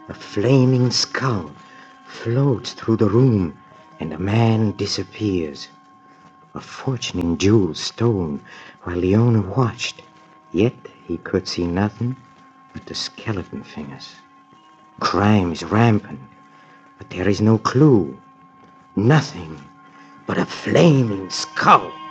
A flaming skull floats through the room, and a man disappears. A fortune in jewels stolen while the owner watched, yet he could see nothing but the skeleton fingers. Crime is rampant, but there is no clue. Nothing but a flaming skull.